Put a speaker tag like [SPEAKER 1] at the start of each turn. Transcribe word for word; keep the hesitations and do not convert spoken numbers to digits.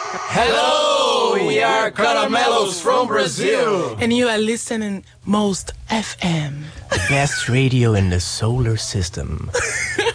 [SPEAKER 1] Hello, we are Caramelos from Brazil.
[SPEAKER 2] And you are listening Most F M.
[SPEAKER 3] Best radio in the solar system.